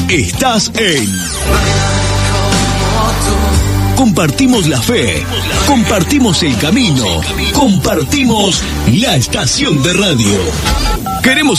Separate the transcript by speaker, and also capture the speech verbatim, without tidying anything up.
Speaker 1: Estás en... Compartimos la fe, compartimos el camino, compartimos la estación de radio. Queremos